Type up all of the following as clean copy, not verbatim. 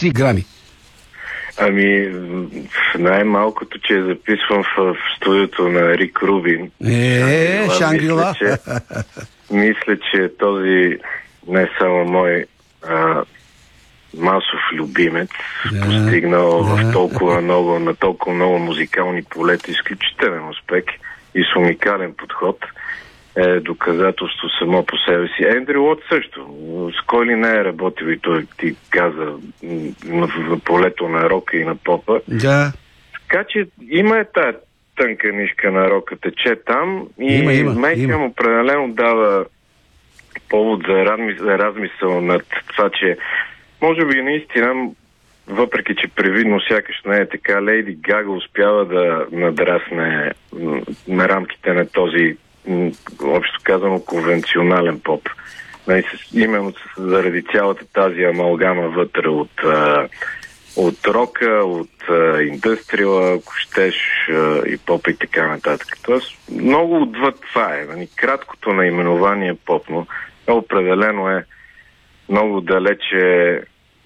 3 грами. Ами, най-малкото, че я записвам в студиото на Рик Рубин. Шангрила. Мисля, че този не само мой масов любимец, постигнал на толкова много музикални полета, изключителен успех и с уникален подход, е доказателство само по себе си. Ендрю Лот също. С кой ли не е работил и той ти каза на полето на рока и на попа. Да. Така че има тая тънка нишка на рока, тече там и Мейхъм определено дава повод за размисъл над това, че може би наистина, въпреки че привидно сякаш не е така, Лейди Гага успява да надрасне на рамките на този, общо казано, конвенционален поп. Именно заради цялата тази амалгама вътре от рока, от индъстриала, ако щеш, и поп и така нататък. Тоест, много отвъд това е. Краткото наименование попно определено е много далече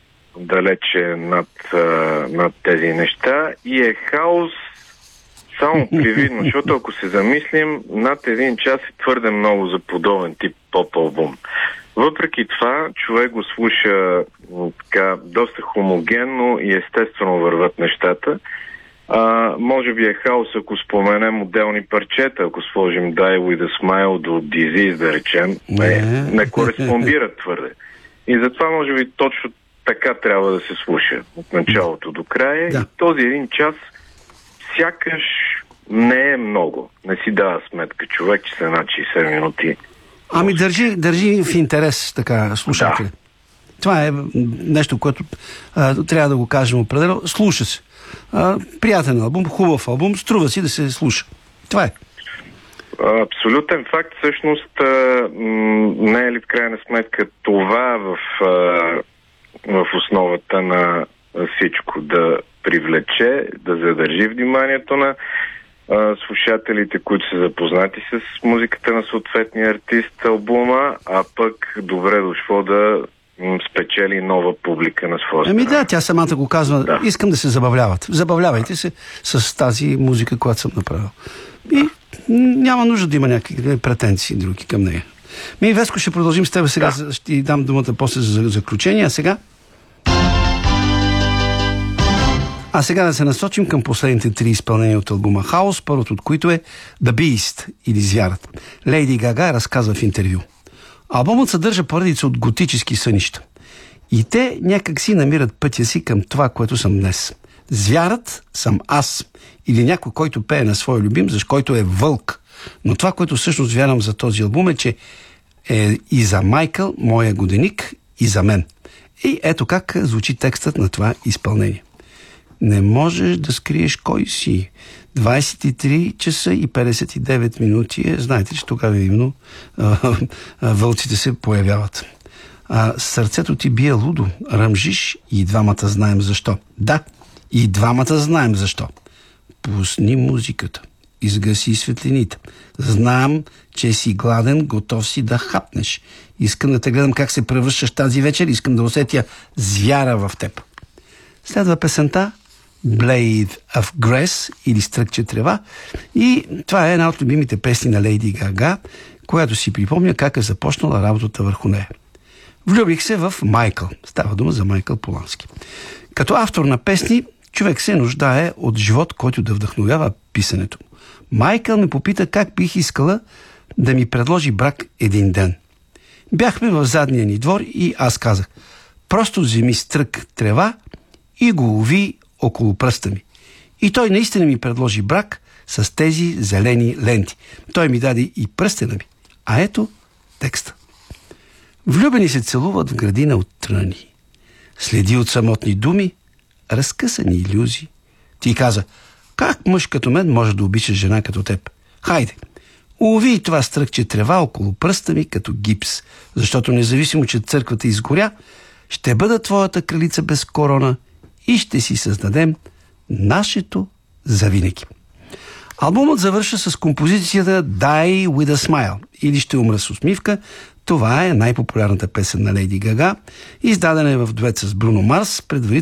над тези неща и е хаос само привидно, защото ако се замислим, над 1 час е твърде много за подобен тип поп-албум. Въпреки това, човек го слуша така доста хомогенно и естествено върват нещата. Може би е хаос, ако споменем отделни парчета, ако сложим Die With A Smile до Disease, да речем, не кореспондират твърде. И затова може би точно така трябва да се слуша от началото до края. Да. И този 1 час сякаш не е много. Не си дава сметка човек, че са над 60 минути. Ами държи в интерес така слушатели. Да. Това е нещо, което трябва да го кажем определено. Слуша се. Приятен албум, хубав албум, струва си да се слуша. Това е. Абсолютен факт. Всъщност не е ли в крайна сметка това в основата на всичко, да привлече, да задържи вниманието на слушателите, които са запознати с музиката на съответния артист, албума, а пък добре дошло да спечели нова публика на своя страна. Ами да, тя самата го казва. Да. Искам да се забавляват. Забавлявайте се с тази музика, която съм направил. И няма нужда да има някакви претенции други към нея. Веско, ще продължим с теб сега. Да. Ще ти дам думата после за заключение. А сега да се насочим към последните 3 изпълнения от албума Хаос, първото от които е The Beast или Звярат. Лейди Гага разказва в интервю. Албумът съдържа поредица от готически сънища. И те някак си намират пътя си към това, което съм днес. Звярат съм аз. Или някой, който пее на своя любим, защото който е вълк. Но това, което всъщност вярвам за този албум е, че е и за Майкъл, моя годеник, и за мен. И ето как звучи текстът на това изпълнение. Не можеш да скриеш кой си. 23 часа и 59 минути. Знаете, че тогава именно вълците се появяват. Сърцето ти бие лудо, ръмжиш и двамата знаем защо. Да, и двамата знаем защо. Пусни музиката. Изгаси светлините. Знам, че си гладен, готов си да хапнеш. Искам да те гледам как се превръщаш тази вечер. Искам да усетя звяра в теб. Следва песента Blade of Grass или Стръкче трева. И това е една от любимите песни на Лейди Гага, която си припомня как е започнала работата върху нея. Влюбих се в Майкъл. Става дума за Майкъл Полански. Като автор на песни, човек се нуждае от живот, който да вдъхновява писането. Майкъл ме попита как бих искала да ми предложи брак един ден. Бяхме в задния ни двор и аз казах: просто вземи стрък трева и го лови около пръста ми. И той наистина ми предложи брак с тези зелени ленти. Той ми даде и пръстена ми. А ето текста. Влюбени се целуват в градина от тръни. Следи от самотни думи, разкъсани илюзии. Ти каза: как мъж като мен може да обича жена като теб? Хайде, улови това стръкче трева около пръста ми като гипс, защото независимо, че църквата изгоря, ще бъда твоята кралица без корона и ще си създадем нашето завинаги. Албумът завърша с композицията Die With A Smile или Ще умра с усмивка. Това е най-популярната песен на Лейди Гага, издадена е в дует с Бруно Марс, предварително